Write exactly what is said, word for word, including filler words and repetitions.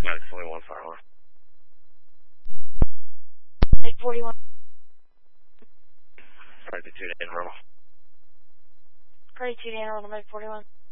nine forty-one fire alarm. eight forty-one. thirty-two to Amarillo. thirty-two to Amarillo, eight forty-one.